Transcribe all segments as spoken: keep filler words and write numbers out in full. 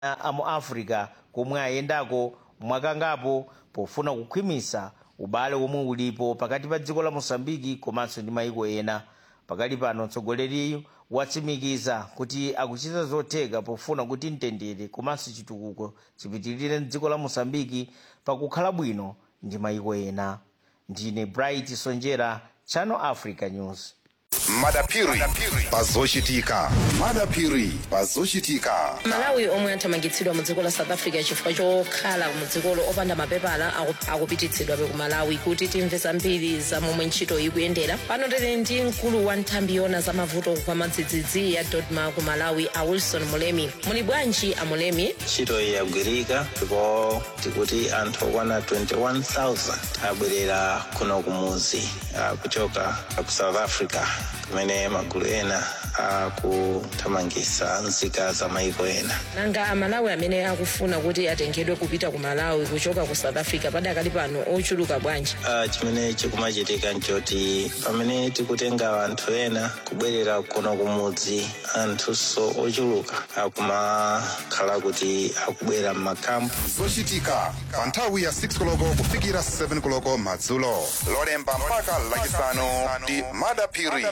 amu Africa komwe ayendako mwakangapo pofuna kukhwimisa ubale omwe ulipo pakati pa dziko la Mozambique komanso ndi mayiko ena. Pakali pano mtsogoleriyu watsimikiza kuti akuchita zotheka pofuna kuti mtendere komanso chitukuko chipitirire m'dziko la Mozambique pakukhala bwino ndi mayiko ena. Ndine Bright Sonjera, Channel Africa News. Madapiri pazochitika madapiri pazochitika Malawi omwe athamangitsidwa mu dziko la South Africa chifukwa chokhala mu dzikolo opanda mapepala akupititsidwa ku Malawi kuti timve zambiri za momwe ntchito ikuyendera. Pano tili ndi mkulu wa nthambi yona za mavuto kwa madzidzidzi ya Dodma ku Malawi, a Wilson Mulemi. Muli bwanji a Mulemi? Ntchito yagwirika ndipo tikuti anthu okwana twenty-one thousand abwerera kuno kumuzi kuchoka ku South Africa kumene magulu ena akuthamangisa nzika za mayiko ena. Nanga amalawi amene akufuna kuti atengedwe kupita ku Malawi kuchoka ku South Africa padakali pano ochuluka bwanji? Uh, chimene chikumachitika nchoti pamene tikutenga anthu ena kubwerera kuno kumudzi, anthuso ochuluka akumakhala kuti akubwera m'makampu. zochitika pa nthawi ya six koloko kufikira seven koloko madzulo lolemba mpaka lachisanu ndi madapiri.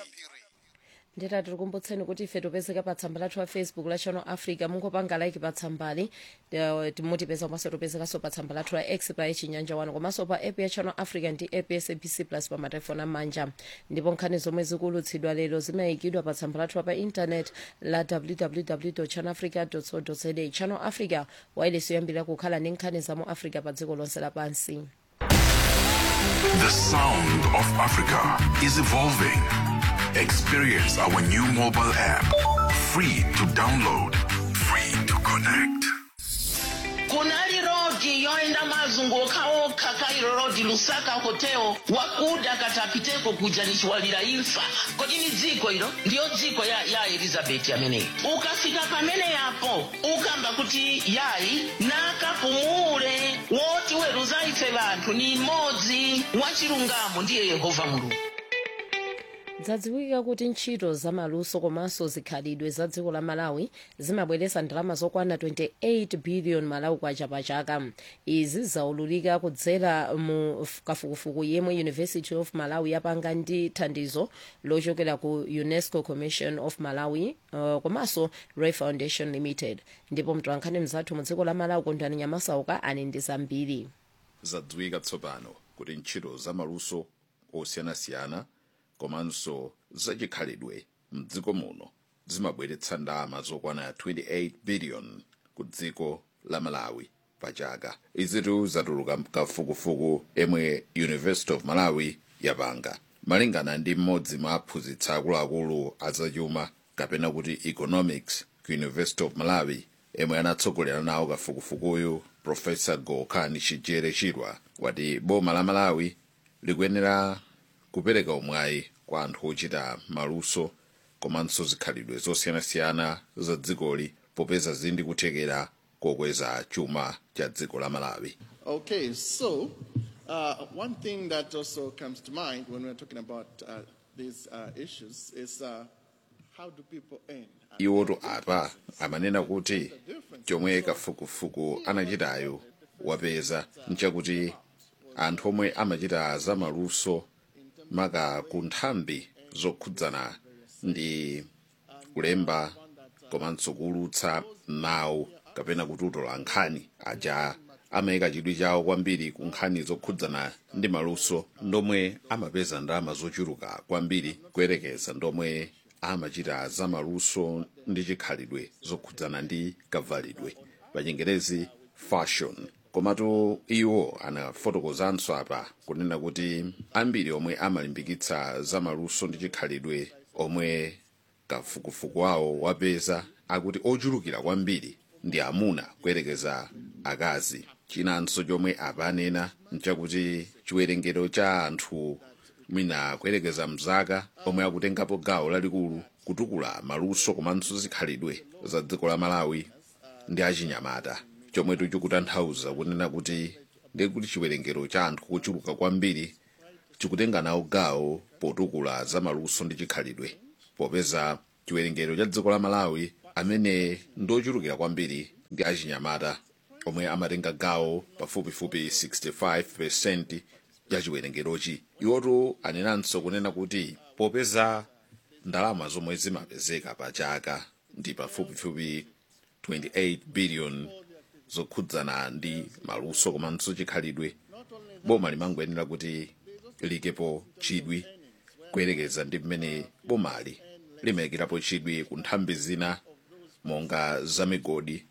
Ndeta tikukumbutseni kuti ife topezeka pa tsamba lathu la Facebook la Channel Africa, mungopanga like pa tsambali timutipeza komanso topezekanso pa tsamba lathu la X pa Chinyanja wano komanso pa app ya Channel Africa ndi app ya S A B C Plus pa matelefoni amanja. Ndipo nkhani zomwe zikulutsidwa lero zimayikidwa pa tsamba lathu pa internet la w w w dot channel africa dot co dot za. Channel Africa wireless yoyambirira kukhala ndi nkhani za mu Africa pa dziko lonse lapansi. The sound of Africa is evolving. Experience our new mobile app. Free to download, free to connect. Kunali rodi yoenda mazunguka oka Cairo Road Lusaka Hotel wakuda katapiteko kuja nichwalira imfa kodi ni dziko hilo ndio dziko ya, ya Elizabeth amene ukafika pamene yapo ukamba kuti yayi nakapumule woti weruza ife bantu ni modzi wachilungamo ndiye Yehova Mulungu. Zadziwika kuti ntchito za maluso komanso zikhalidwe za dziko la Malawi zimabweretsa ndalama zokwana twenty-eight billion Malawi kwacha pa chaka. Izi zaululika kudzera mu kafukufuku yemwe University of Malawi yapanga ndi thandizo lochokera ku UNESCO Commission of Malawi uh, komanso Ray Foundation Limited. Ndipo mtolankhani mzathu mu dziko la Malawi Kondwani Nyamasauka ali ndi zambiri. Zadziwika tsopano kuti ntchito za maluso osiyanasiyana komanso zachikhalidwe mdziko muno zimabweretsa ndalama zokwana twenty-eight billion ku dziko la Malawi pa chaka. Izitu zatuluka mkafukufuku emwe University of Malawi yapanga malingana ndi mmodzi mwa aphunzitsi akuluakulu azachuma kapena kuti economics ku University of Malawi emwe anatsogolera nawo kafukufukuyu, Professor Gokani Chijere Chirwa, wati boma la Malawi likuyenera kupereka umwayi kwa anthu ochita maluso komanso zikhalidwe zosiyanasiyana za dzikoli popeza zindi kuthekera kokweza chuma cha dziko la Malawi. Okay, so uh, one thing that also comes to mind when we're talking about uh, these uh, issues is uh, how do people earn? Iwoto apa amanena kuti chomwe kafukufuku anachitayo wapeza nchakuti anthu omwe amachita za maluso maka ku nthambi zokhudzana ndi kulemba komanso kuulutsa mawu kapena kututola nkhani aja amayika chidwi chawo kwambiri ku nkhani zokhudzana ndi maluso ndomwe amapeza ndalama zochuluka kwambiri kuyerekeza ndomwe amachita za maluso ndi chikhalidwe zokhudzana ndi kavalidwe pa Chingerezi fashion. Komatu iwo anafotokozanso apa kunena kuti ambiri omwe amalimbikitsa za maluso ndi chikhalidwe omwe kafukufuku wawo wapeza akuti ochulukira kwambiri ndi amuna kuyerekeza akazi. Chinanso chomwe apanena nchakuti chiwerengero cha anthu mwina kuyerekeza mzaka omwe akutengapo gawo lalikulu kutukula maluso komanso zikhalidwe za dziko la Malawi ndi achinyamata, chomwe chikutanthauza kunena kuti ndi kuti chiwerengero cha anthu kuchuluka kwambiri chikutenga nawo gawo potukula za maluso ndi chikhalidwe popeza chiwerengero cha dziko la Malawi amene ndochulukira kwambiri ndi achinyamata omwe amatenga gawo pafupifupi sixty-five percent ya chiwerengerochi. Iwotu anenanso kunena kuti popeza ndalama zomwe zimapezeka pa chaka ndi pafupifupi twenty-eight billion zokhudzana ndi maluso komanso chikhalidwe, boma limangoyenera kuti likepo chidwi kuyerekeza ndi mmene bomali limayikirapo chidwi ku nthambi zina monga za migodi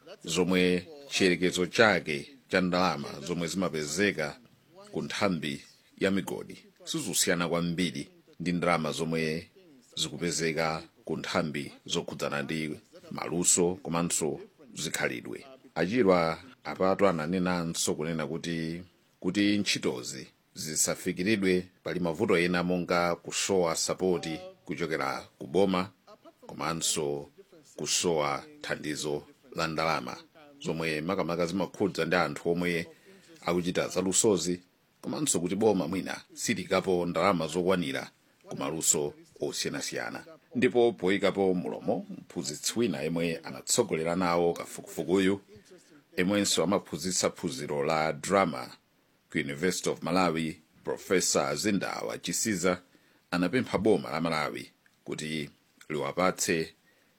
zomwe chiyerekezo chake cha ndalama zomwe zimapezeka ku nthambi ya migodi sizusiyana kwambiri ndi ndalama zomwe zikupezeka ku nthambi zokhudzana ndi maluso komanso zikhalidwe. Achirwa apatu ananenanso kunena kuti kuti ntchitozi zisafikiridwe pali mavuto ena monga kusowa sapoti kuchokera ku boma komanso kusowa thandizo la ndalama zomwe makamaka zimakhudza ndi anthu omwe akuchita zalusozi, komanso kuti boma mwina silikapo ndalama zokwanira ku maluso osiyanasiyana. Ndipo poyikapo mulomo mphunzitsi wina yemwe anatsogolera nawo kafukufukuyu, yemwenso amaphunzitsa phunziro la drama ku University of Malawi, Profesa Zindawa Chisiza, anapempha boma la Malawi kuti liwapatse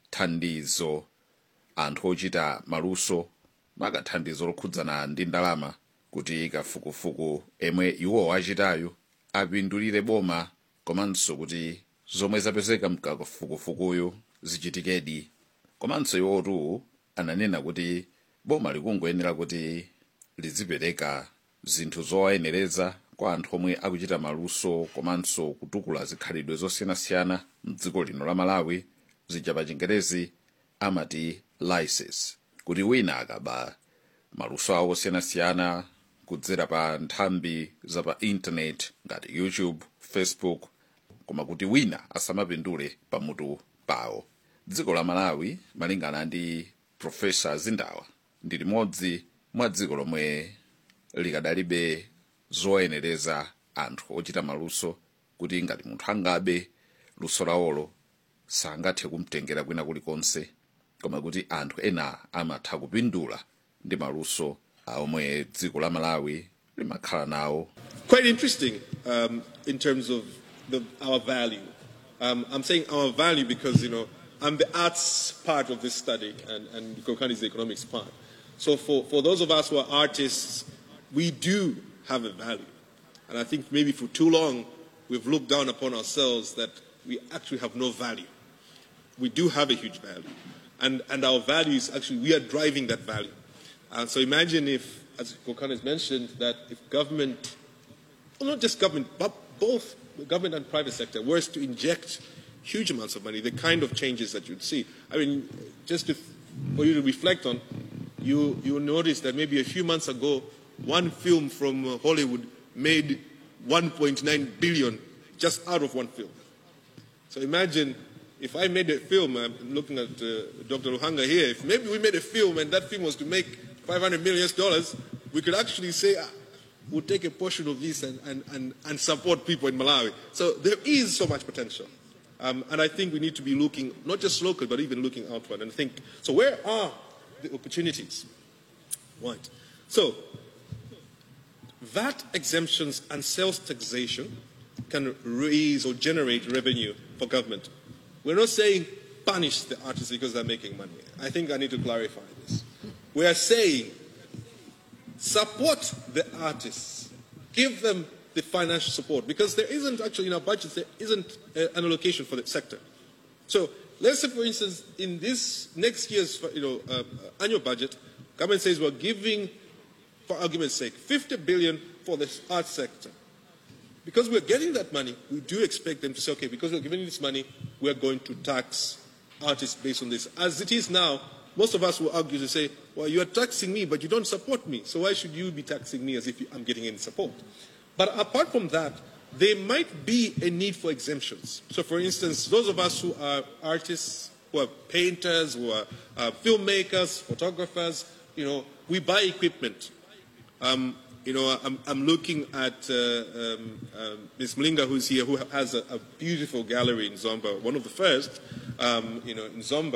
thandizo anthu ochita maluso, maka thandizo lokhudzana ndi ndalama kuti kafukufuku emwe iwo achitayo apindulire boma, komanso kuti zomwe zapezeka mkafukufukuyu zichitikedi. Komanso iwotu ananena kuti boma likungoyenera kuti lizipereka zinthu zowayenereza kwa anthu omwe akuchita maluso komanso kutukula zikhalidwe zosiyanasiyana mdziko lino la Malawi, zija pa Chingerezi amati license, kuti wina akaba maluso awo osiyanasiyana kudzera pa nthambi za pa internet ngati YouTube, Facebook, koma kuti wina asamapindule pamutu pawo. Dziko la Malawi malingana ndi Profesa Zindawa ndi limodzi mwa dziko lomwe likadalibe zoyenereza anthu ochita maluso, kuti ngati munthu angabe luso lawolo sangathe kumtengera kwina kulikonse, koma kuti anthu ena amatha kupindula ndi maluso omwe dziko la Malawi limakhala nawo. Quite interesting um, in terms of the, our value. Um, I'm saying our value because, you know, I'm the arts part of this study and, and Kokani is the economics part. So for, for those of us who are artists, we do have a value. And I think maybe for too long we've looked down upon ourselves that we actually have no value. We do have a huge value. And, and our value is actually, we are driving that value. Uh, so imagine if, as Kokani has mentioned, that if government, well, not just government, but both the government and private sector were to inject huge amounts of money, the kind of changes that you'd see. I mean, just to, for you to reflect on, you you will notice that maybe a few months ago, one film from uh, Hollywood made one point nine billion just out of one film. So imagine if I made a film, I'm looking at uh, Doctor Luhanga here, if maybe we made a film and that film was to make five hundred million dollars, we could actually say, ah, we'll take a portion of this and, and, and, and support people in Malawi. So there is so much potential. Um, and I think we need to be looking, not just local, but even looking outward and think, so where are the opportunities? Right. So, V A T exemptions and sales taxation can raise or generate revenue for government. We're not saying punish the artists because they're making money. I think I need to clarify this. We are saying support the artists, give them the financial support, because there isn't actually in our budget, there isn't uh, an allocation for the sector. So let's say, for instance, in this next year's you know, uh, annual budget, government says we're giving, for argument's sake, fifty billion for the arts sector. Because we're getting that money, we do expect them to say, okay, because we're giving this money, we're going to tax artists based on this. As it is now, most of us will argue to say, well, you're taxing me, but you don't support me, so why should you be taxing me as if I'm getting any support? But apart from that, there might be a need for exemptions. So for instance, those of us who are artists, who are painters, who are uh, filmmakers, photographers, you know, we buy equipment. Um, you know, I'm, I'm looking at uh, um, uh, Miz Mlinga, who's here, who has a, a beautiful gallery in Zomba, one of the first, um, you know, in Zomba.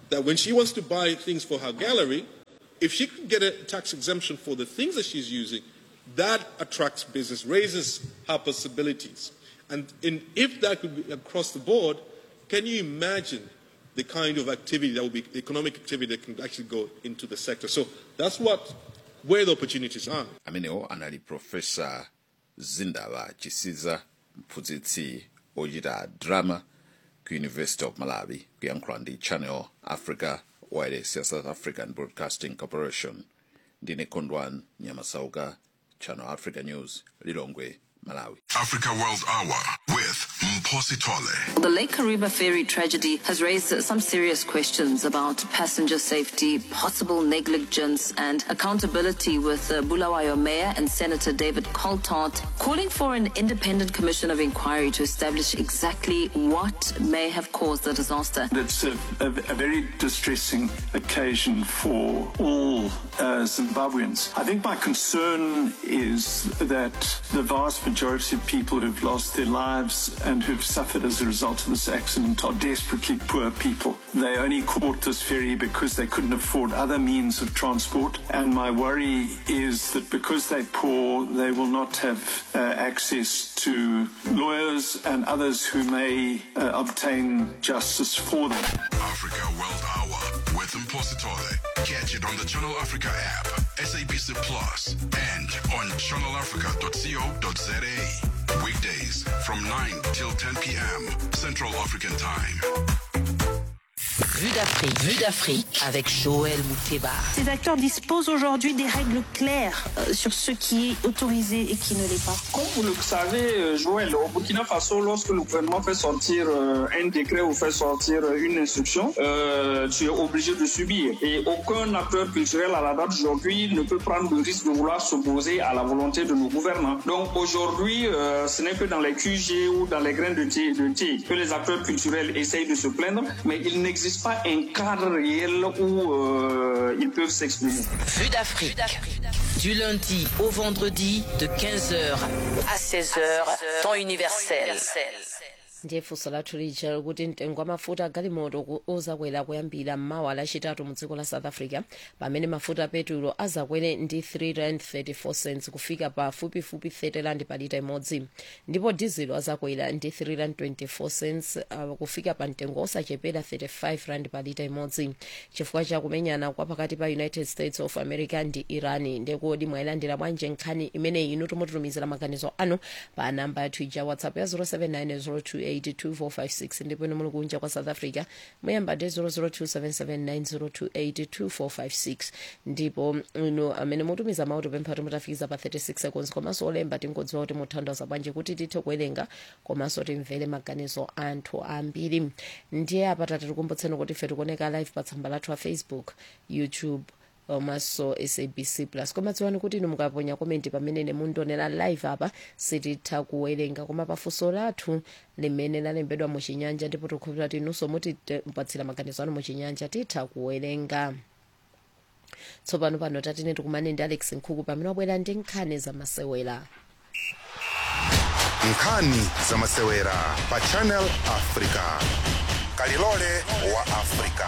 that when she wants to buy things for her gallery, if she could get a tax exemption for the things that she's using, that attracts business, raises her possibilities. And in, if that could be across the board, can you imagine the kind of activity that would be, economic activity that can actually go into the sector? So that's what, where the opportunities are. Amenewo anali Professor Zindaba Chisiza, mphunzitsi ochita drama ku University of Malawi, kuyankhula ndi Channel Africa Wireless ya South African Broadcasting Corporation. Ndine Kondwan Nyamasauka, Channel Africa News, Lilongwe, Malawi. Africa World Hour with Mposi Tole. The Lake Kariba ferry tragedy has raised some serious questions about passenger safety, possible negligence and accountability, with uh, Bulawayo Mayor and Senator David Coltart calling for an independent commission of inquiry to establish exactly what may have caused the disaster. It's a, a, a very distressing occasion for all uh, Zimbabweans. I think my concern is that the vast majority of people who've lost their lives and who've suffered as a result of this accident are desperately poor people. They only caught this ferry because they couldn't afford other means of transport. And my worry is that because they're poor, they will not have uh, access to lawyers and others who may uh, obtain justice for them. Africa World Hour with Mposi Tole. Catch it on the Channel Africa app, S A B C Plus, and on channel africa dot co dot za. Weekdays from nine till ten p.m. Central African Time. Vue d'Afrique, Vue d'Afrique avec Joël Mouteba. Ces acteurs disposent aujourd'hui des règles claires euh, sur ce qui est autorisé et qui ne l'est pas. Comme vous le savez, Joël, au Burkina Faso, lorsque le gouvernement fait sortir euh, un décret ou fait sortir une instruction, euh, tu es obligé de subir. Et aucun acteur culturel à la date d'aujourd'hui ne peut prendre le risque de vouloir s'opposer à la volonté de nos gouvernants. Donc aujourd'hui, euh, ce n'est que dans les Q G ou dans les grains de thé, de thé que les acteurs culturels essayent de se plaindre, mais il n'existe pas un cadre réel où euh, ils peuvent s'exprimer. Vue d'Afrique, du lundi au vendredi de quinze heures à seize heures, temps universel. ndiye funso lathu lija kuti mtengo wa mafuta agalimoto ozakwera kuyambira mmawa lachitatu mu dziko la South Africa, pamene mafuta a petulo azakwere ndi three rand thirty-four cents kufika pa fupifupi thirty rand pa lita imodzi, ndipo diesel azakwera ndi three rand twenty-four cents uh, kufika pa mtengo osachepera thirty-five rand pa lita imodzi, chifukwa cha kumenyana kwa pakati pa United States of America ndi Iran. Ndekodi mwayilandira bwanji nkhani imeneyi inu tumutumizira maganizo anu pa namba yathu ija WhatsApp ya zero seven nine zero two eight two four five six, ndipo inu muli kunja kwa South Africa muyamba de zero zero two seven seven nine zero two eight two four five six, ndipo inu amene mutumiza mawu pempha mutafikiza pa thirty six seconds, komanso olemba tingodziwa kuti muthandiza bwanji kuti tithe kuwerenga komanso timvere maganizo anthu ambiri. Ndiye apa tatikumbutseni kuti ife tikuoneka live pa tsamba lathu a Facebook, YouTube komanso S A B C Plus. Koma dziwani kuti inu mukaponya komenti pamene mundionera live apa sititha kuwerenga, koma pafunso lathu limene lalembedwa mu Chinyanja ndipo tikukhulupirira kuti inunso mutipatsira maganizo anu mu Chinyanja titha kuwerenga. Tsopano pano tatine tikumane ndi Alex Nkhuku pamene wabwera ndi nkhani zamasewera. Nkhani zamasewera pa Channel Africa. Kalilole wa Africa.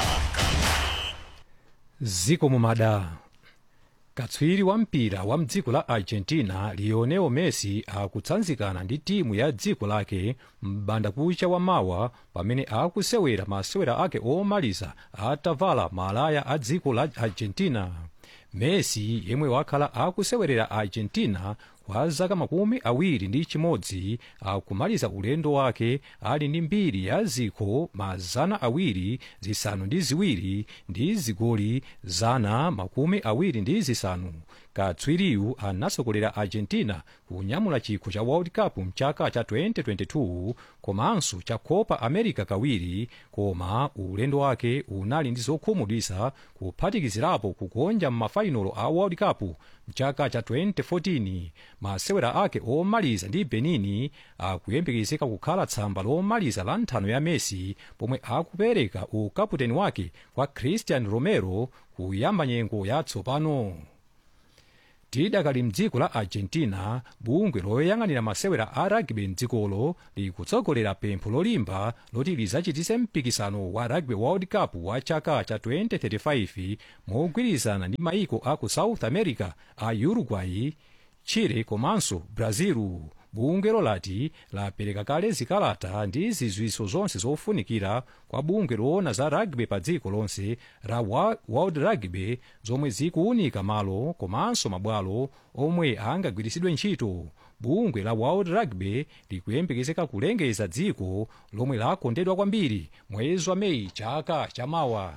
Ziko mumada. Katswiri wa mpira wa mdziko la Argentina Lionel Messi akutsanzikana ndi timu ya dziko lake m'bandakucha wa mawa pamene akusewera masewera ake omaliza atavala malaya a dziko la Argentina. Messi yemwe wakhala akusewerera Argentina kwa zaka makumi awiri ndi chimodzi akumaliza ulendo wake ali ndi mbiri ya ziko mazana awiri zisanu ndi ziwiri ndi zigoli zana makumi awiri ndi zisanu. Katswiriyu anasokolera Argentina kunyamula chikho cha World Cup mchaka cha twenty twenty-two komanso cha Copa America kawiri, koma ulendo wake unali ndi zokhumudwitsa kuphatikizirapo kugonja m'mafainalo a World Cup mchaka cha twenty fourteen. Masewera ake omaliza ndi Benin akuyembekezeka kukhala tsamba lomaliza la nthano ya Messi, pomwe akupereka ukaputeni wake kwa Christian Romero kuyamba nyengo yatsopano. tidakali mdziko la argentina bungwe loyang'anira masewera a rugby mdzikolo likutsogolera pempho lolimba loti lizachitise mpikisano wa rugby world cup wa chaka cha twenty thirty-five mogwirizana ndi maiko aku south america a uruguay, chile komanso brazil. bungwe lati lapereka kale zikalata ndi zizwiso zonse zofunikira kwa bungwe loona za rugby pa dziko lonse la world rugby zomwe zikuunika malo komanso mabwalo omwe angagwiritsidwe ntchito. bungwe la world rugby likuyembekezeka kulengeza dziko lomwe lakondedwa kwambiri mwezi wa meyi chaka chamawa.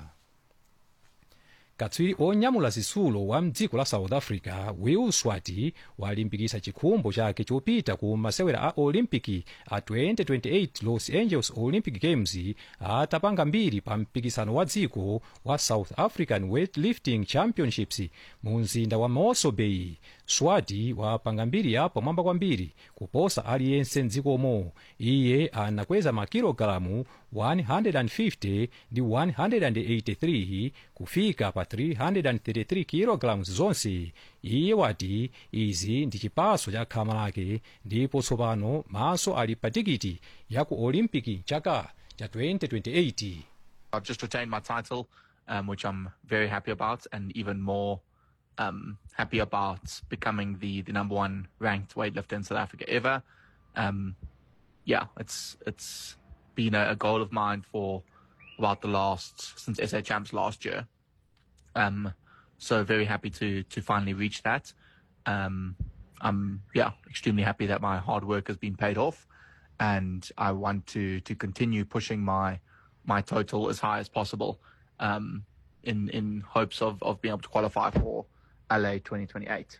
katswiri onyamula zitsulo wa mdziko la south africa will swati walimbikitsa chikhumbo chake chopita ku masewera a olimpiki a twenty twenty-eight los angeles olympic games atapanga mbiri pa mpikisano wa dziko wa south african weightlifting championships mu mzinda wa mossel bay. swati wapanga mbiri ya pamwamba kwambiri kuposa aliyense mdzikomo. iye anakweza makilogalamu one hundred fifty ndi one hundred eighty-three kufika pa three hundred thirty-three kilograms zonse. iye wati izi ndi chipaso cha khama lake ndipo tsopano maso ali pa tikiti ya ku olimpiki chaka cha twenty twenty-eight. I've just retained my title, um, which I'm very happy about, and even more um, happy about becoming the, the number one ranked weightlifter in South Africa ever. Um, yeah, it's it's been a, a goal of mine for about the last, since S A Champs last year. Um, so very happy to to finally reach that. Um, I'm yeah extremely happy that my hard work has been paid off, and I want to to continue pushing my my total as high as possible, um, in in hopes of of being able to qualify for L A twenty twenty-eight.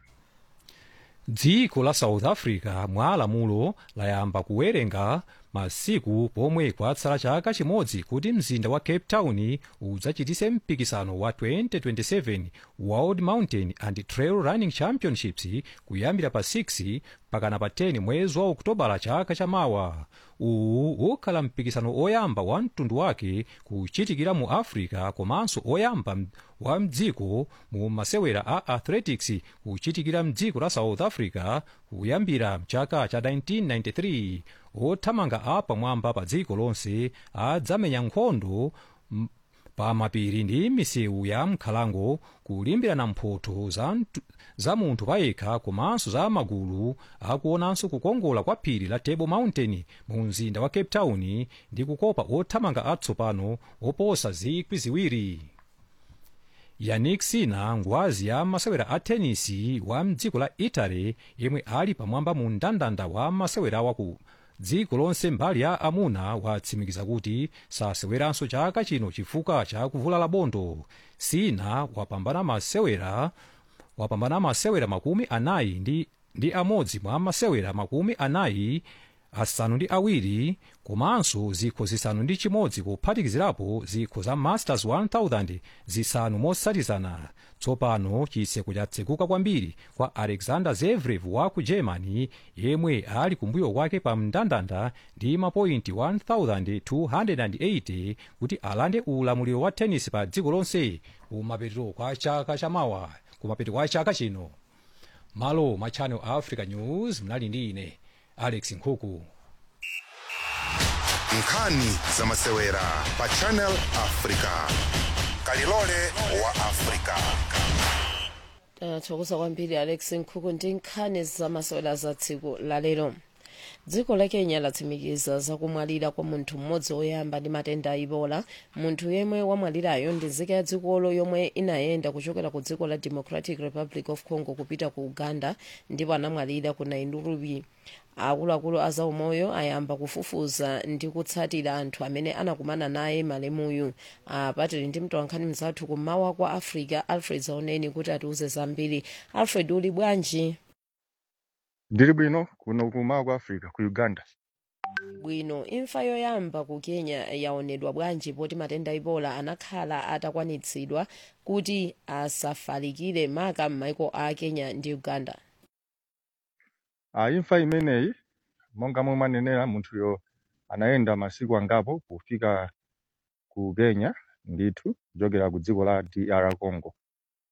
dziko la south africa mwa lamulo layamba kuwerenga masiku pomwe kwatsala chaka chimodzi kuti mzinda wa cape town udzachitise mpikisano wa twenty twenty-seven world mountain and trail running championships kuyambira pa six pakana pa ten mwezi wa okutobala chaka chamawa. uwu ukhala mpikisano oyamba wa mtundu wake kuchitikira mu africa komanso oyamba wa mdziko mu masewera a athletics kuchitikira mdziko la south africa kuyambira mchaka cha nineteen ninety-three. othamanga apa mwamba pa dziko lonse adzamenya nkhondo pa mapiri ndi misewu ya mkhalango kulimbirana mphoto za, za munthu payekha komanso za magulu akuonanso kukongola kwa phiri la table mountain mu mzinda wa cape town ndi kukopa othamanga atsopano oposa zikwi ziwiri. yannick sinner ngwazi ya masewera a tenisi wa mdziko la italy yemwe ali pamwamba mu mndandanda wa masewera waku dziko lonse mbali ya amuna watsimikiza kuti saseweranso chaka chino chifukwa cha kuvulala bondo. sina wapambana masewera wapambana masewera makumi anayi ndi, ndi amodzi mwa masewera makumi anayi asanu ndi awiri komanso zikho zisanu ndi chimodzi kuphatikizirapo zikho za masters one thousand zisanu motsatizana. tsopano chiseko chatsekuka kwambiri kwa alexander zverev wa ku germany yemwe ali kumbuyo kwake pa mndandanda ndi mapointi one thousand two hundred eighty kuti alande ulamuliro wa tennis pa dziko lonse kumapeto kwa chaka chamawa kumapeto kwa chaka chino. malo ma channel africa news mnali ndi ine alex nkhuku. nkhani za masewera pa channel africa kalilole wa africa. tathokoza kwambiri alex nkhuku ndi nkhani za masewera za tsiku lalero. dziko la kenya latsimikiza zakumwalira kwa munthu mmodzi woyamba ndi matenda a ebola. munthu yemwe wamwalirayo ndi nzika ya dzikolo yomwe inayenda kuchokera ku dziko la democratic republic of congo kupita ku uganda ndipo anamwalira ku nairobi. akuluakulu a zaumoyo ayamba kufufuza ndi kutsatira anthu amene anakumana naye malemuyu. apatili ndi mtolankhani mzathu kummawa kwa africa alfred zaoneni kuti atiuze zambiri. alfred uli bwanji? ndili bwino kuno kummawa kwa africa ku uganda. bwino. imfa yoyamba ku kenya yaonedwa bwanji poti matenda ebola anakhala atakwanitsidwa kuti asafalikire maka m'maiko a kenya ndi uganda? Ah, imfa imeneyi monga momwe manenera munthuyo anayenda masiku angapo kufika ku Kenya ndithu kuchokera ku dziko la D R Congo.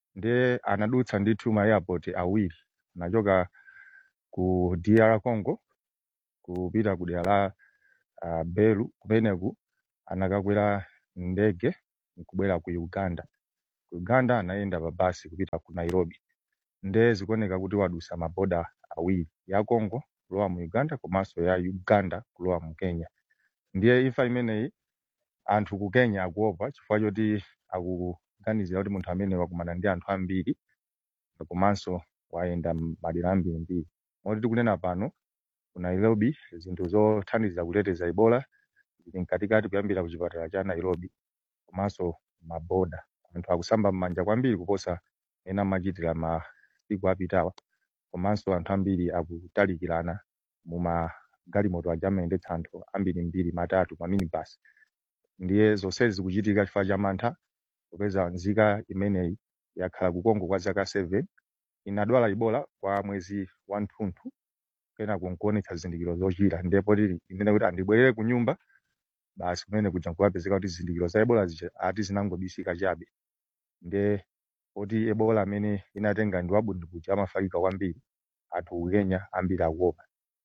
ndiye anadutsa ndithu ma airport awiri, anachoka ku D R Congo kupita ku dera la uh, Belu. Kumeneku anakakwera ndege kubwera ku Uganda. Ku Uganda anaenda pa basi kupita ku Nairobi. Ndiye zikuoneka kuti wadusa maboda awiri, ya Congo kulowa mu Uganda komanso ya Uganda kulowa mu Kenya. Ndiye imfa imeneyi anthu ku Kenya akuopa chifukwa choti akuganizira kuti munthu amene wakumana ndi anthu ambiri komanso wayenda madera ambirimbiri. Moti tikunena pano ku Nairobi zinthu zothandiza kuteteza Ebola zili mkatikati kuyambira ku chipatala cha Nairobi komanso maboda. Anthu akusamba m'manja kwambiri kuposa ena machitira masiku apitawa, komanso anthu ambiri akutalikirana mu magalimoto aja amayendetsa anthu ambirimbiri matatu ma minibus. Ndiye zonsezi zikuchitika chifukwa cha mantha popeza nzika imeneyi yakhala ku Congo kwa zaka seven, inadwala Ebola kwa mwezi wa Mtunthu, kena kunkuonetsa zizindikiro zochira. Ndipo tili imene kuti andibwerere ku nyumba basi kumene kuja kuwapezeka kuti zizindikiro za Ebola ati zinangodisika chabe. Ndiye kuti Ebola amene inatenga ndi wabwindukuja amafalika kwambiri, anthu ku Kenya ambiri akuopa.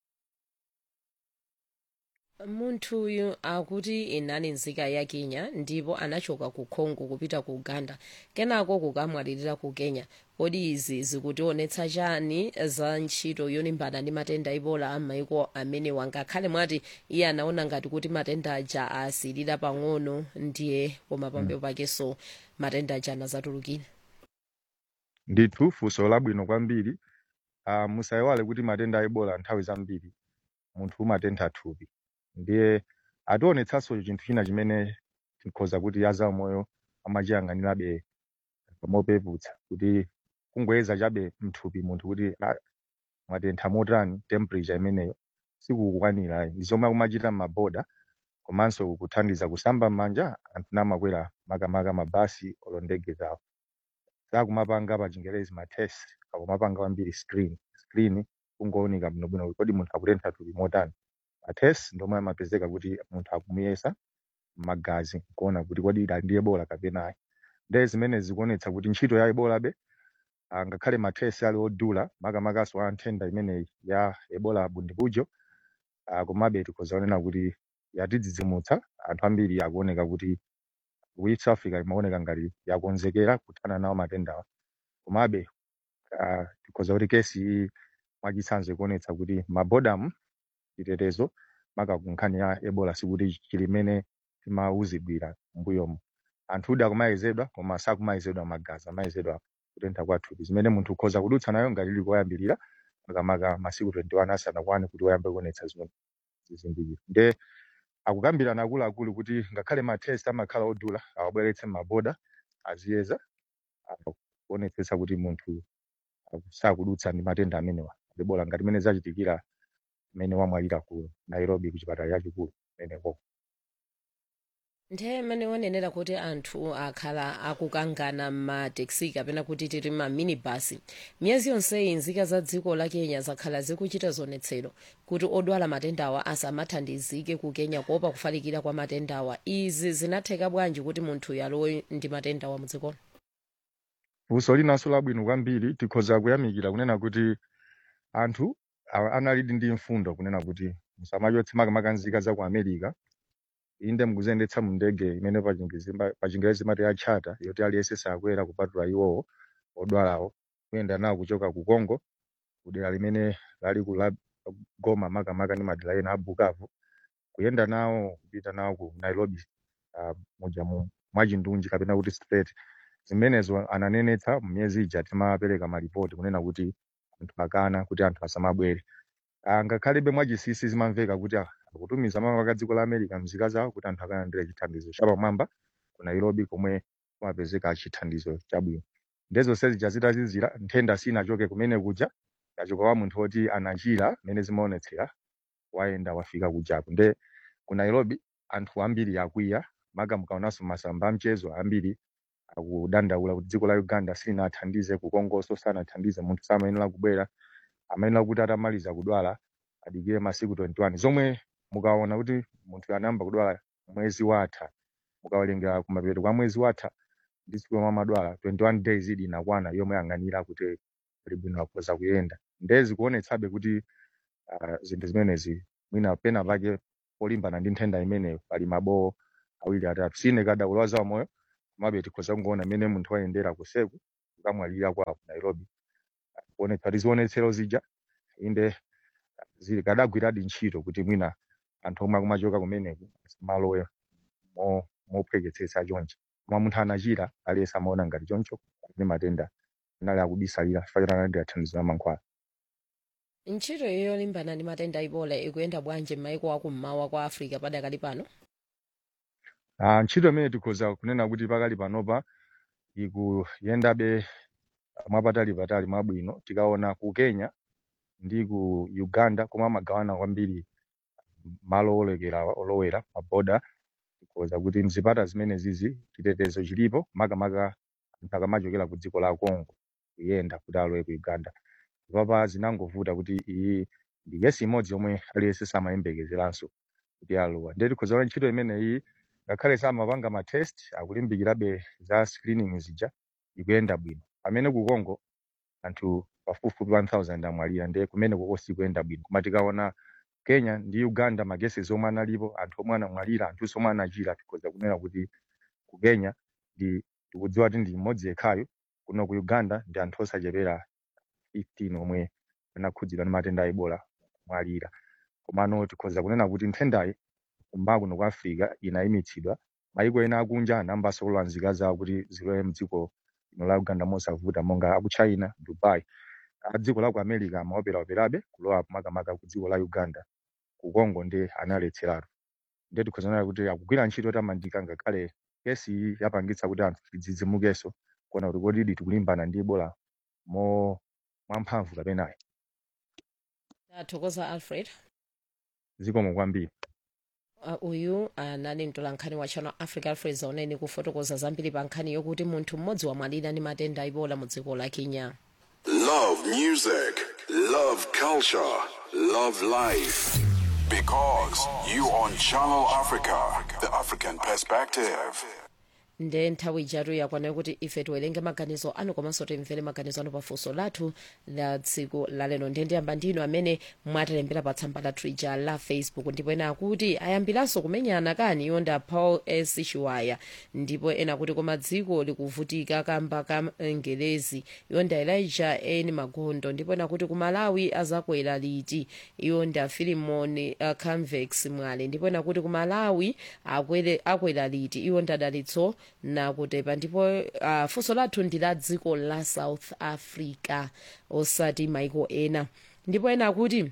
Munthu uyu akuti inali nzika ya Kenya ndipo anachoka ku Congo kupita ku Uganda, kenako kukamwalirira ku Kenya. Kodi izi zikutionetsa chani za ntchito yolimbana ndi matenda Ebola amaiko amene wangakhale mwati iye anaona ngati kuti matenda aja asilira pang'ono, ndiye koma pambuyo pakenso matenda aja anazatulukira? Ndithu funso labwino kwambiri. Uh, musayiwale kuti matenda a Ebola nthawi zambiri munthu umatentha thupi. Ndiye ationetsanso chinthu china chimene tikhoza kuti aza moyo amachiyang'anirabe mopeputsa kuti kungoyeza chabe mthupi munthu kuti mwatentha motani, temperature imeneyo sikukwanira. Ndi zomwe kumachita maboda komanso kuthandiza kusamba m'manja anthu namakwera makamaka mabasi olo ndege zawo. Sakumapanga pa Chingerezi ma test, akumapanga kwambiri screen. Screen kungooneka bwinobwino kodi munthu akutentha thupi motani. A test ndomwe amapezeka kuti munthu akumuyesa magazi kuona kuti kodi ndi Ebola kapena ayi. Ndiye zimene zikuonetsa kuti ntchito ya Ebola be ngakhale ma test ali odula makamakaso a nthenda imeneyi ya Ebola bundibujo, komabe tikhoza kunena kuti yatidzidzimutsa. Anthu ambiri akuoneka kuti ku East Africa imaoneka ngati yakonzekera kuthana nawo matendawa, komabe uh, tikhoza kuti kesi mwachitsanzo ikuonetsa kuti mabodamu chitetezo maka kunkhani ya Ebola sikuti chilimene timauzidwira mbuyomo. Anthu uda kumayezedwa koma sakumayezedwa magazi, amayezedwa kutentha kwa thupi zimene munthu ukhoza kudutsa nayo ngati ili koyambirira makamaka masiku twenty-one asanakwane kuti wayambe kuonetsa zimene zizindikiro. Ndiye akukambirana akuluakulu kuti ngakhale ma test amakhala odula awabweretse maboda aziyeza kuonetsetsa kuti munthu sakudutsa ndi matenda amenewa Ebola ngati mene zachitikira mene wamwalira ku Nairobi ku chipatala chachikulu meneko. Ndiye mene wanenera kuti anthu akhala akukangana mataxi kapena kuti tiri ma minibus. Miyezi yonse nzika za dziko la Kenya zakhala zikuchita zonetsero kuti odwala matendawa asamathandizike ku Kenya kuopa kufalikira kwa matendawa. Izi zinatheka bwanji kuti munthu yalowe ndi matendawa mu dziko? Funso linanso labwino kwambiri. Tikhoza kuyamikira kunena kuti anthu analidi ndi mfundo kunena kuti musamachotse makamaka nzika za ku America inde mukuzendetsa mu ndege imene pa Chingerezi mati ya charter yoti aliyense sakwera kupatula iwowo odwalawo kuyenda nawo kuchoka ku Congo kudera limene lali ku Goma makamaka ndi madera ena a Bukavu kuyenda nawo kupita nawo ku Nairobi uh, moja mu mwachindunji kapena kuti straight. Zimenezo ananenetsa myezi ija timapereka maripoti kunena kuti anthu akana kuti anthu asamabwere. Ngakhalebe mwachisisi zimamveka kuti akutumiza makamaka dziko la America mzika zawo kuti anthu akalandire chithandizo chapamwamba ku Nairobi komwe kumapezeka chithandizo chabwino. Ndezo sezi jazita zizira nthenda sinachoke kumene kuja yachoka wa munthu oti anachira mene zimaonetsera waenda wafika kujapo. Nde ku Nairobi anthu ambiri akwiya maga mukaonaso masamba mchezo ambiri akudandaula kuti dziko la Uganda silinathandize ku Congo so sanathandize munthu samayenera kubwera amayenera kuti atamaliza kudwala adikire masiku twenty-one zomwe mukaona kuti munthu anamba kudwala mwezi watha mukawalenga kumapeto kwa mwezi watha ndi tsiku lomwe amadwala twenty-one days idi inakwana yomwe yang'anira kuti kuli bwino akhoza kuyenda ndezi kuonetsabe kuti uh, zinthu zimenezi mwina pena pake polimbana ndi nthenda imeneyo pali mabowo awiri atatu sine kada kuloza wamoyo komabe tikhoza kungoona mmene munthu wayendera kuseku kukamwalira kwawo Nairobi kuonetsa tizionetsero zija inde zili kadagwiradi ntchito kuti mwina anthu omwe akumachoka kumeneku malowe mo mophweketsetsa chonchi koma munthu anachira aliyesa amaona ngati choncho ndi matenda anali akubisalira fakira ndi athandizo amankhwala. ntchito yolimbana ndi matenda Ebola ikuyenda bwanji m'mayiko akummawa kwa Africa padakali pano? Ah, ntchito imene tikhoza kunena kuti pakali panopa ikuyendabe mwapatali patali mwabwino tikaona ku Kenya ndi ku Uganda koma magawana kwambiri malo olekera olowera maboda tikhoza kuti mzipata zimene zizi chitetezo chilipo makamaka mpaka machokera ku dziko la Congo kuyenda kuti alowe ku Uganda papa zinangovuta kuti iyi ndi kesi imodzi yomwe aliyese samayembekezeranso kuti alowa ndiye tikhoza kuti ntchito imene iyi ngakhale samapanga ma test akulimbikirabe za screening zija ikuyenda bwino pamene ku Congo anthu pafupifupi one thousand amwalira ndiye kumene kukosi kuyenda bwino koma tikaona Kenya ndi Uganda magesi zomwe analipo anthu omwe anamwalira anthu omwe anachira tikhoza kunena kuti ku Kenya ndi tikudziwa kuti ndi imodzi yekhayo kuno ku Uganda ndi anthu osachepera fifteen omwe anakhudzidwa ndi matenda a Ebola mwalira komano tikhoza kunena kuti nthendayi kumba kuno ku Africa inayimitsidwa mayiko ena akunja anambaso kulanzika zawo kuti zilowe mdziko lino la Uganda mosavuta monga aku China, Dubai a dziko la ku America amaopera operabe kulowa makamaka ku dziko la Uganda ku Congo ndi analetseratu ndiye tikhoza kunena kuti akugwira ntchito tamandika ngakhale kesi yapangitsa kuti anthu tidzidzimukenso kuona kuti kodi tikulimbana ndi Ebola mo mwamphamvu kapenayi. Thokoza Alfred. Zikomo kwambiri. Uh, uyu anali uh, mtolankhani wa Channel Africa Alfred Zaoneni kufotokoza zambiri pa nkhani yokuti munthu mmodzi wamwalira ndi matenda a Ebola mu dziko la Kenya. Love music, love culture, love life. Because you on Channel Africa, the African perspective. Nde nthawi jatu yakwana kuti ife tiwerenge maganizo anu komanso timvere maganizo anu pafunso lathu la tsiku lalero ndiye ndiyamba ndinu amene mwatilembera pa tsamba lathu ija la Facebook ndipo ena akuti ayambiranso kumenyana kani yonda Paul S. Chiwaya ndipo ena kuti koma dziko likuvutika kamba ka Ngelezi yonda Elijah N. Magondo ndipo ena kuti ku Malawi azakwera liti yonda Philemon uh, Convex Mwale ndipo ena kuti ku Malawi akwere akwera liti yonda Dalitso na kutepa ndipo uh, funso lathu ndi la dziko la South Africa osati maiko ena ndipo ena kuti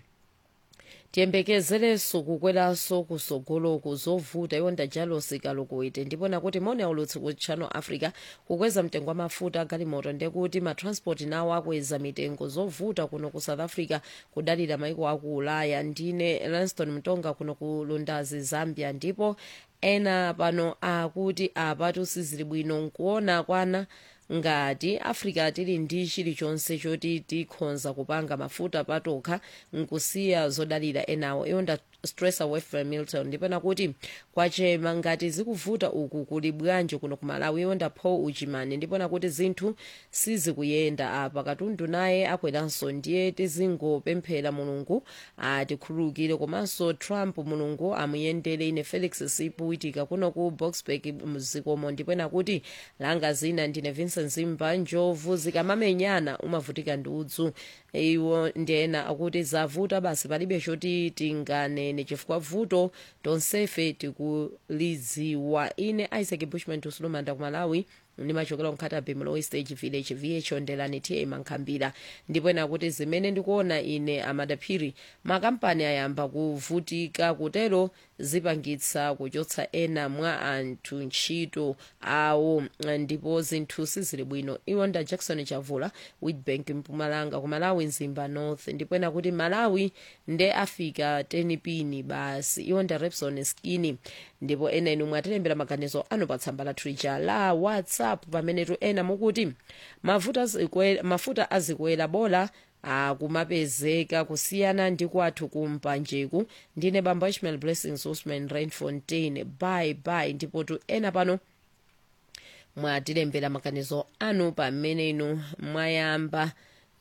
tiyembekezerenso kukweranso kusogolo kuzovuta yonda Jalosi Kalukuite ndipo nakuti mone aulutsi ku Channel Africa kukweza mtengo wa mafuta galimoto ndekuti matransport nawo akweza mitengo zovuta kuno ku South Africa kudalira maiko aku Ulaya ndine Lanston Mtonga kuno ku Lundazi Zambia ndipo ena pano akuti apatu sizili bwino nkuona kwana ngati Africa tili ndi chilichonse choti tikhonza kupanga mafuta patokha nkusiya zodalira enawo yonda stress away from Milton ndipo nakuti kwachema ngati zikuvuta uku kuli bwanji kuno ku Malawi yonda Paul Uchimani ndipo nakuti zinthu sizikuyenda apa katundu naye akweranso ndiye tizingopemphera Mulungu atikhululukire komanso Trump Mulungu amuyendere ine Felix Sipuitika kuno ku Boxburg muzikomo ndipo nakuti langa zina ndine Vincent Zimba njovu zikamamenyana umavutika ndi udzu iwo ndena akuti zavuta basi palibe choti tingane chifukwa vuto tonsefe tikulidziwa ine Isaac Bushman tusulumanda ku Malawi ndi machokera mkhata Bimlow Stage Village V H Ndelani T A Mankhambira ndipo ena kuti zimene ndikuona ine amadaphiri makampani ayamba kuvutika kutero zipangitsa kuchotsa ena mwa anthu ntchito awo ndipo zinthu sizili bwino iwo nda Jackson Chavula Witbank Mpumalanga ku Malawi Nzimba North ndipo ena kuti Malawi nde afika ten pini basi iwo nda Repson Skinny ndipo ena inu mwatilembera maganizo anu pa tsamba la Twitter la WhatsApp pamene tu ena mukuti mafuta azikwera mafuta azikwera bola akumapezeka kusiyana ndi kwathu kumpanjeku ndine bamba Ishmael Blessings Usman Rainfontaine bye bye ndipo tu ena pano mwatilembera maganizo anu pamene inu mwayamba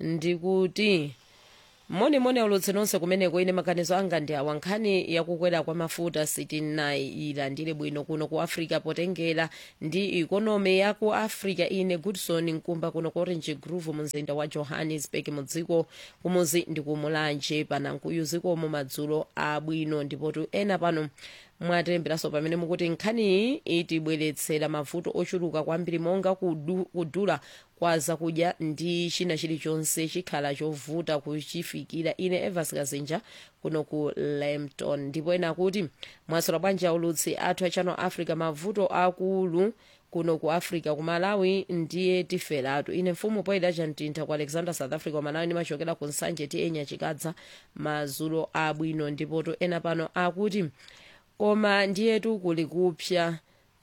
ndikuti monimoni aulutse nonse kumeneko. ine maganizo anga ndi awa: nkhani yakukwera kwa mafuta sitinailandire bwino kuno ku africa potengera ndi ikonomi ya ku africa. ine Goodson Nkumba kuno ku Orange Grove mumzinda wa Johannesburg mudziko kumuzi ndi kumulanje panankuyu zikomo madzulo abwino. ndipotu ena pano mwatemberanso pamene mukuti nkhaniyi itibweretsera mavuto ochuluka kwambiri monga kudu, kudula kwa zakudya ndi china chilichonse chikhala chovuta kuchifikira. ine Evans Kazinja kuno ku Lambton. ndipo ena kuti mwasora bwanji aulutsi athu a Channel Africa, mavuto akulu kuno ku Africa ku Malawi ndiye tiferatu. ine mfumu poyida chantintha ku Alexander South Africa ku Malawi nimachokera ku Nsanje ti enya chikadza madzulo abwino. ndipotu ena pano akuti koma ndiyetu kuli kupsa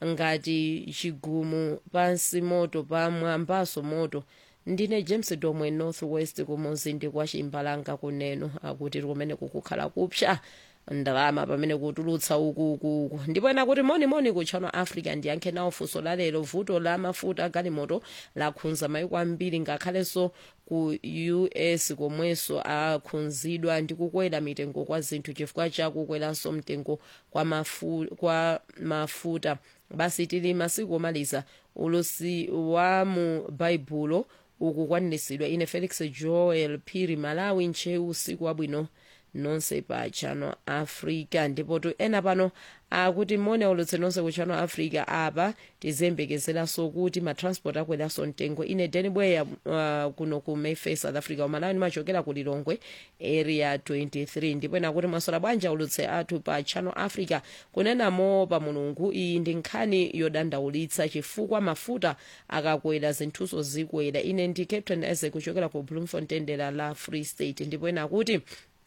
ngati chigumu pansi moto pamwambaso moto. ndine James Domwe North West kumuzi ndi kwa Chimbalanga kuneno akuti kumene kukukhala kupsa ndalama pamene kutulutsa ukukuku. ndipo ena kuti moni moni ku Channel Africa ndiyankhe nawo funso la lero: vuto la mafuta galimoto lakhunza maiko ambiri ngakhalenso ku U S komwenso akhunzidwa ndi kukwera mitengo kwa zinthu chifukwa chakukweranso mtengo kwa, mafu, kwa mafuta. basi tili masiku omaliza ulosi wa mu baibulo ukukwaniritsidwa. ine Felix Joel Phiri Malawi nchewu usiku wabwino nonse pa Channel Africa. ndipotu ena pano akuti mone ulutse nonse ku Channel Africa apa tizembekezeranso kuti matransport akweranso mtengo. ine Danny Bweya uh, kuno ku Mayfair South Africa umalawi nimachokera ku Lilongwe area twenty-three. ndipo ena kuti mwasola bwanja ulutse athu pa Channel Africa kunena mo pa mulungu. iyi ndi nkhani yodandaulitsa chifukwa mafuta akakwera zinthuso zikwera. ine ndi Captain Eze kuchokera ku Bloemfontein dera la Free State. ndipo ena kuti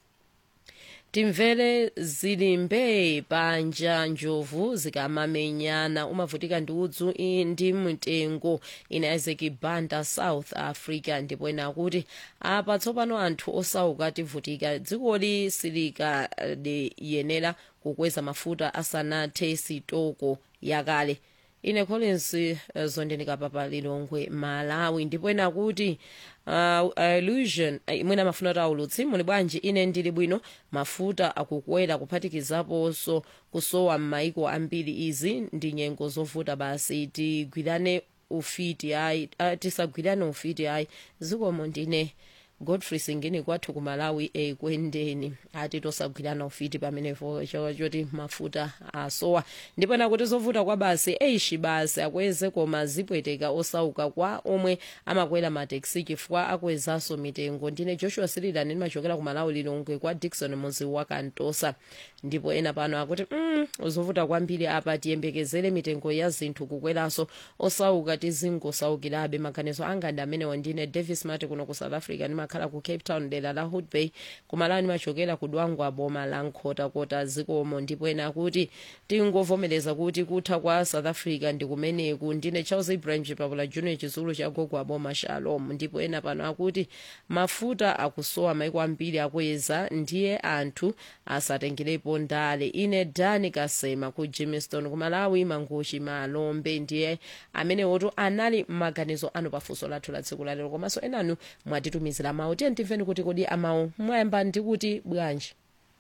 timvere zilimbe panja njovu zikamamenyana umavutika ndi udzu ndi mtengo. ine Isaac Banda South Africa. ndipo ena kuti apa tsopano anthu osauka tivutika, dzikoli silikayenera kukweza mafuta asanathe sitoko yakale. ine Collins uh, zondenika papa Lilongwe Malawi. ndipo ena kuti uh, illusion uh, mwina mafuna taulutsi muli bwanji. ine ndili bwino, mafuta akukwera kuphatikizaponso kusowa m'maiko ambiri. izi ndi nyengo zovuta, basi tigwirane ufiti ayi uh, tisagwirane ufiti ayi. zikomo. ndine Godfrey Singini kwathu ku Malawi e kwendeni ati tosagwirana ufiti pamenepo choti mafuta asowa. ndipo nakuti zovuta kwa basi eishi basi akweze koma zipweteka osauka kwa omwe amakwera mateksi chifukwa akwezanso mitengo. ndine Joshua Silidan nimachokera ku Malawi Lilongwe kwa Dickson muzi wa Kantosa. ndipo ena pano akuti mm, zovuta kwambiri apa tiyembekezere mitengo ya zinthu kukweranso osauka tizingosaukirabe. maganizo anga ndi amenewa. ndine Davis Mate kuno ku South Africa nima khala ku Cape Town dera la Hood Bay kumalawi machokera kudwangwa boma la nkhotakota zikomo. ndipo ena kuti tingovomereza kuti kutha kwa South Africa ndi kumeneku. ndine Charles Ibrahim Chipapula Junior chizulu cha gogo aboma Shalom. ndipo ena pano akuti mafuta akusowa maiko ambiri akweza ndiye anthu asatengerepo ndale. ine Dani Kasema ku Jamestown kumalawi Manguchi Malombe ndiye amene woto anali maganizo anu pafunso lathu la tsiku lalero. komanso enanu mwatitumizira mawu tiye timveni kuti kodi amawu mwayamba ndi kuti bwanji.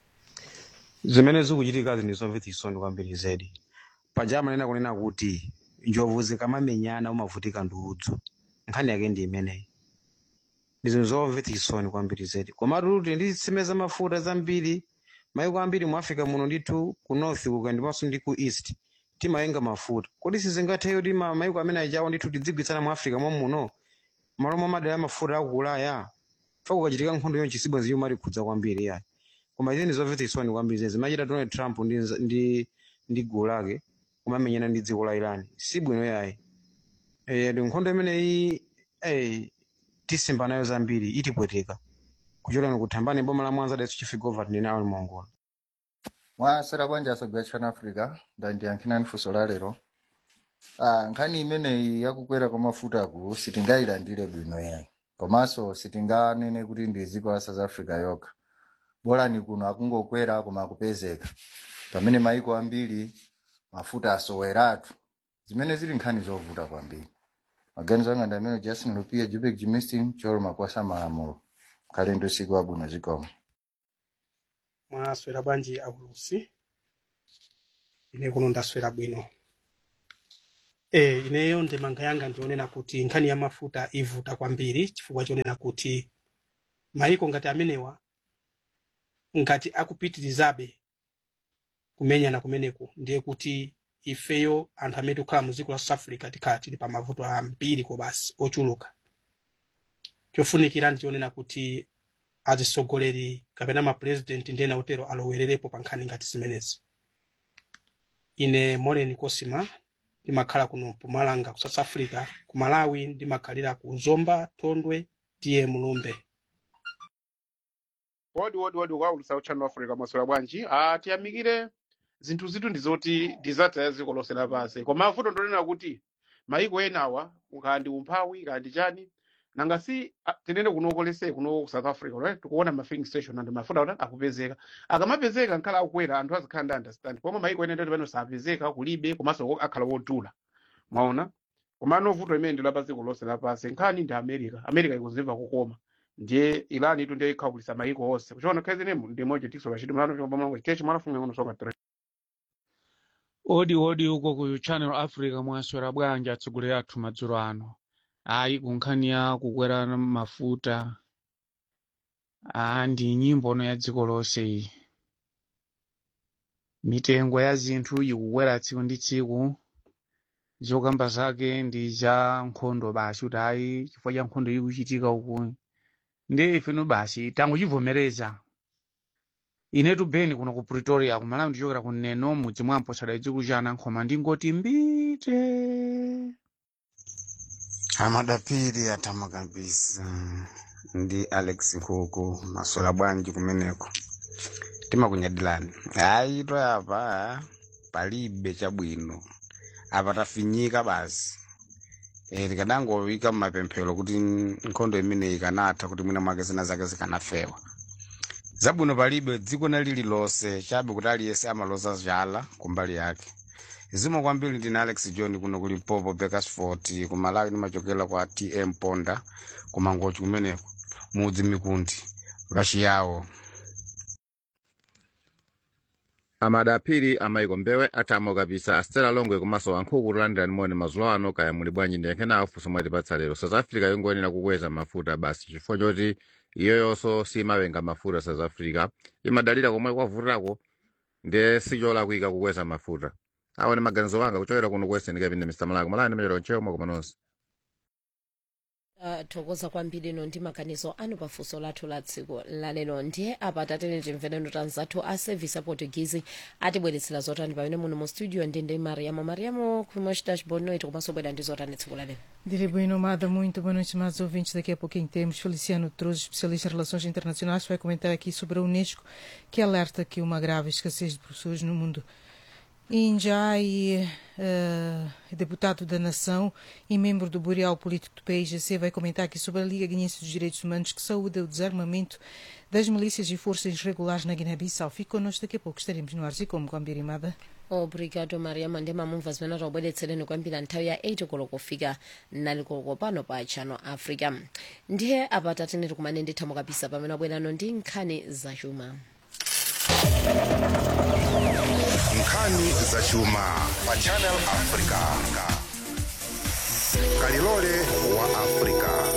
zimene zikuchitika zindizomvetsa chisoni kwambiri zedi. paja amanena kunena kuti njovu zikamamenyana umavutika ndi udzu. nkhani yake ndi imeneyi. ndizo zomvetsa chisoni kwambiri zedi. komatu kuti nditsimeza mafuta zambiri maiko ambiri mu Africa muno ndithu ku north kuka ndiponso ndi ku east timayenga mafuta. kodi sizingatheyo kuti maiko amene ajawo ndithu tidzigwitsana mu Africa mwa muno malo mwa madera mafuta aku Ulaya fa kukachitika nkhondo yonchi sibwenzi yomwe alikhudza kwambiri yayi. koma izi ndizomvetsa chisoni kwambiri zedi. zimachita Donald Trump ndi ndi ndi gulu lake kumamenyana ndi dziko la Iran sibwino yayi. eh ndi nkhondo imeneyi eh tisimba nayo zambiri itipweteka kuchokera kuthambani boma la Mwanza Dasu Chief Governor ndi nawo Mongola. mwasera bwanja asogwa Channel Africa ndandiyankhirani funso la lero. ah nkhani imeneyi yakukwera kwa mafuta ku sitingayilandire bwino yayi. komanso sitinganene kuti ndi dziko la South Africa yokha. bora ni kuno akungokwera koma akupezeka pamene maiko ambiri mafuta asoweratu zimene zili nkhani zovuta kwambiri. Maganizo anga ndi amene Justin Lupia, Jubek Jimistin, Cholo Makwasa Malamulo. Kalendo siku abwino zikomo. Mwaswera bwanji aulusi. Ine kuno ndaswera bwino. Eh, ineyo ndemanga yanga ndionena kuti nkhani ya mafuta ivuta kwambiri chifukwa chonena kuti maiko ngati amenewa ngati akupitirizabe kumenyana kumeneku ndiye kuti ifeyo anthu amene tikukhala mu dziko la South Africa tikhala tili pa mavuto ambiri kobasi ochuluka. Chofunikira ndionena kuti atsogoleri kapena ma president ndena utero alowererepo pa nkhani ngati zimenezi. Ine Moreni Kosima ndimakhala kuno Mpumalanga ku South Africa, ku Malawi ndimakhalira ku Zomba Tondwe tiye Mulumbe. Wodi wodi wodi kwa ulusa uchano Africa mwaswera bwanji. Ah tiyamikire zinthu zitu ndizoti ndizata yaziko lonse lapansi. Koma mavuto ndonena kuti maiko enawa ukandi umphawi kandi chani nanga si ah, tinene kunokolese kuno ku South Africa right tukuona ma filling station and mafuta ona akupezeka akamapezeka nkhala akwera anthu azikhala ndi understand pomwe maiko ena ndoti pano sapezeka kulibe komanso akhala wodula mwaona koma novuto imene ndi lapaziko lonse lapansi nkhani ndi America America ikuzimva kukoma ndiye Irani tu ndiye ikhawulisa maiko onse kuchona kazi nemu ndi moja tikso bashidi mwana chomba mwangu kechi mwana funga ngono soka tre odi odi uko ku Channel Africa mwaswera bwanji atsogolera athu madzulo ano. Ayi kunkhani ya kukwera mafuta ah ndi nyimbo no ya dziko lonse iyi. Mitengo ya zinthu ikukwera tsiku ndi tsiku zokamba zake ndi za nkhondo basi kuti ayi chifukwa cha nkhondo ikuchitika uku ndi ifeno basi tangochivomereza. Ine tubeni kuno ku Pretoria kumalawi ndichokera kuneno mudzi mwampo sada dziko chana nkhoma ndingoti mbite. Amadapiri atama kabisa ndi Alex Nkoko maswera bwanji kumeneko tima kunyadilani ayi to apa palibe chabwino apa tafinyika basi eh likadango wika mapemphero kuti nkhondo imene ikanatha kuti mwina mwake zina zake zikanafewa zabwino palibe dziko nalili lonse chabe kuti aliyese amaloza zala kumbali yake. Zimo kwambiri ndine Alex John kuno kuli Mpopo Bakersford ku Malawi nimachokera kwa T M Ponda kumangochi kumeneko mudzi mikundi rashiyawo. Amadapiri amaiko mbewe atamo kabisa Astera Longwe komanso wankhuku kulandira nimone mazulo ano kaya muli bwanji ndiyenkena afuso mwati patsalero. South Africa yongoyenera kukweza mafuta basi chifukwa choti iyoyonso simawenga mafuta South Africa imadalira komwe kwavutirako ndiye sichola kuika kukweza mafuta. Awa ni maganizo wanga kuchokera kuno kwese ndikapinde mister Malako malani mechero ncheo mwako manonsi. Uh, thokoza kwambiri no ndi maganizo anu pafunso lathu la tsiku lalero ndiye apa tatene timvene tanzathu a service a Portuguese atibweretsera zotani pamene muno mu studio ndinde Mariamo Mariamo kumash dashboard noite komanso bwera ndi zotani tsiku lalero. Direi bem nomada, muito boa noite, mais ouvintes. Daqui a pouquinho temos Feliciano Trouxe, especialista em relações internacionais, vai comentar aqui sobre a Unesco, que alerta que uma grave escassez de professores no mundo. Injai, uh, deputado da Nação e membro do Bureau Político do P I G C, vai comentar aqui sobre a Liga Guinense dos Direitos Humanos que saúda o desarmamento das milícias e forças irregulares na Guiné-Bissau. Fique connosco, daqui a pouco estaremos no ar e como Guambirimada. Obrigado Maria Mandema mumva zimene taubweretsereni kwambiri nthawi ya eight koloko kufika nine koloko pano pa Channel Africa. Ndiye apa tateneri kumane ndithamo kabisa pamene abwerano ndi nkhani zachuma. Nkhani zachuma pa Channel Africa. Kalilole wa Africa.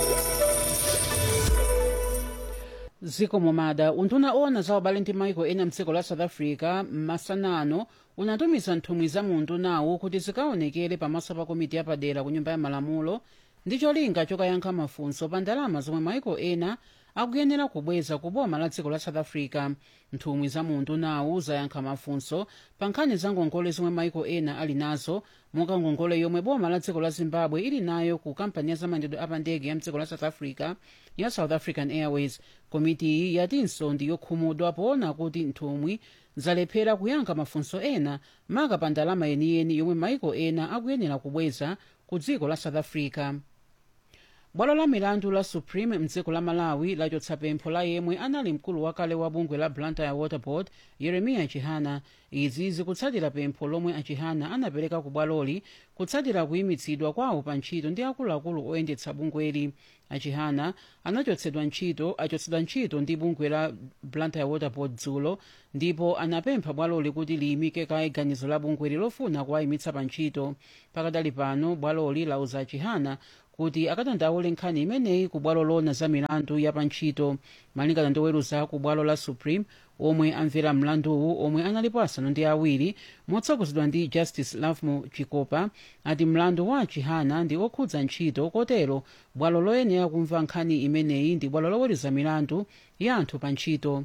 Ziko momada unduna ona za ubale ndi maiko ena mdziko la South Africa masanano unatumiza nthumwi za munthu nawo kuti zikaonekere pamaso pa komiti yapadera ku nyumba ya malamulo ndi cholinga chokayankha mafunso pa ndalama zomwe maiko ena akuyenera kubweza ku boma la dziko la South Africa. Nthumwi za munthu nawo zayankha mafunso pa nkhani za ngongole zomwe maiko ena ali nazo monga ngongole yomwe boma la dziko la Zimbabwe ili nayo ku kampani ya zamayendedwe apandege ya mdziko la South Africa ya South African Airways. Komiti iyi yatinso ndi yokhumudwa poona kuti nthumwi zalephera kuyankha mafunso ena maka pa ndalama yeniyeni yomwe maiko ena akuyenera kubweza ku dziko la South Africa. bwalo la milandu la supreme mdziko la malawi lachotsa pempho la yemwe anali mkulu wakale wa bungwe la blantyre water board yeremiya chihana. izi zikutsatira pempho lomwe achihana anapereka ku bwaloli kutsatira kuyimitsidwa kwawo pa ntchito ndi akuluakulu oyendetsa bungweli. achihana anachotsedwa ntchito achotsedwa ntchito ndi bungwe la blantyre water board dzulo, ndipo anapempha bwaloli kuti liyimike kaye ganizo la bungweli lofuna kuwayimitsa pa ntchito. pakadali pano bwaloli lauza achihana kuti akatandaule nkhani imeneyi ku bwalo lona za milandu ya pa ntchito. malingana ndi oweruza ku bwalo la supreme omwe amvera mlanduwu, omwe analipo asanu ndi awiri motsogozedwa ndi justice lafmo chikopa, ati mlandu wa achihana ndi okhudza ntchito, kotero bwalo loyenera kumva nkhani imeneyi ndi bwalo loweruza milandu ya anthu pa ntchito.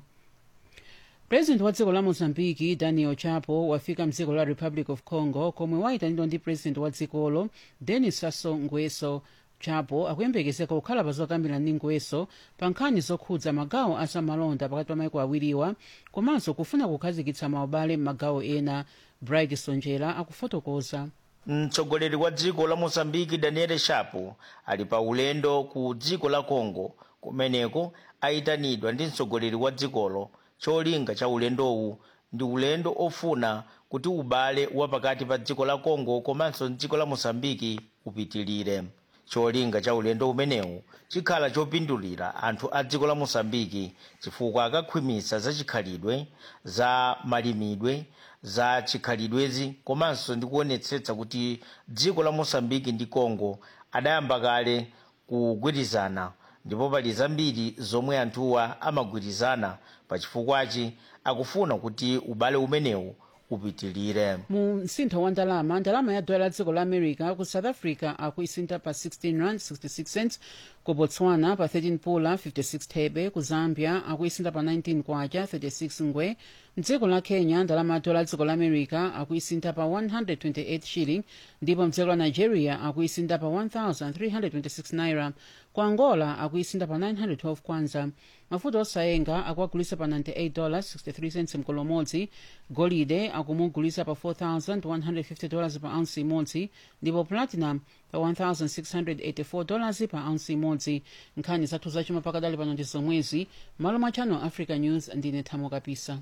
President wa dziko la Mozambique Daniel Chapo wafika mdziko la Republic of Congo komwe wayitanidwa ndi president wa dzikolo Denis Sassou Nguesso. Chapo akuyembekezeka kukhala pa zokambirana ndi Nguesso pa nkhani zokhudza magawo azamalonda pakati pa maiko awiriwa, komanso kufuna kukhazikitsa maubale m'magawo ena. Bright Sonjera akufotokoza. Mtsogoleri wa dziko la Mozambique Daniel Chapo ali pa ulendo ku dziko la Congo, kumeneko ayitanidwa ndi mtsogoleri wa dzikolo. cholinga cha ulendowu ndi ulendo ofuna kuti ubale wa pakati pa dziko la Congo komanso dziko la Mozambique upitilire. cholinga cha ulendo umenewu chikhala chopindulira anthu a dziko la Mozambique chifukwa akakhwimitsa za chikhalidwe, za malimidwe, za chikhalidwezi, komanso ndi kuonetsetsa kuti dziko la Mozambique ndi Congo adayamba kale kugwirizana, ndipo pali zambiri zomwe anthuwa amagwirizana. pachifukwachi akufuna kuti ubale umenewu upitilire. Mu msintho wa ndalama, ndalama ya dola la dziko la America ku South Africa akuisinta pa sixteen rand sixty-six cents, ku Botswana pa thirteen pula fifty-six thebe, ku Zambia akuisinta pa nineteen kwacha thirty-six ngwe. Mdziko la Kenya ndalama ya dola la dziko la America akuisinta pa one hundred twenty-eight shilling, ndipo mdziko la Nigeria akuisinta pa one thousand three hundred twenty-six naira. Ku Angola akuisinta pa nine hundred twelve kwanza. Mafuta osayenga akuagulisa pa ninety-eight dollars sixty-three cents mkolo modzi. Golide akumugulisa pa four thousand one hundred fifty dollars pa ounce imodzi, ndipo platinum pa one thousand six hundred eighty-four dollars pa ounce imodzi. Nkhani zathu zachuma pakadali pano ndi zomwezi. Malo mwa Channel Africa News ndine Thamo Kapisa.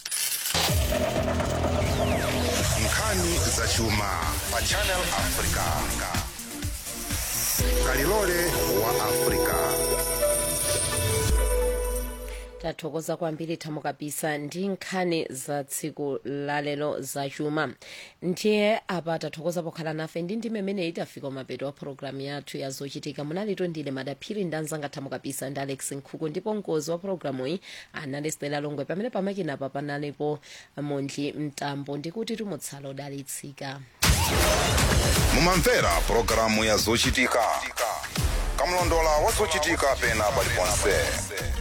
Nkhani zachuma pa Channel Africa. Kalilole wa Africa. tathokoza kwambiri Thamo Kapisa ndi nkhani za tsiku lalelo za chuma. Ndiye apa tathokoza pokhala nafe ndi ndime imene itafika mapeto wa programu yathu ya zochitika. Munalito ndine Madaphiri ndanzanga Thamo Kapisa ndi Alex Nkhuku, ndipo mkozi wa programu iyi anali Stella Longwe, pamene pamakina pa panalipo Mondli Mtambo. Ndikuti tumutsala odalitsika. Mumamvera programu ya zochitika. Kamlondola wa zochitika pena paliponse.